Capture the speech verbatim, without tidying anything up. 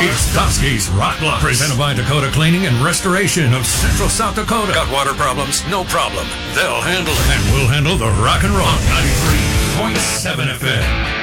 It's Koski's Rock Blocks, presented by Dakota Cleaning and Restoration of Central South Dakota. Got water problems? No problem. They'll handle it. And we'll handle the rock and roll. ninety-three point seven F M.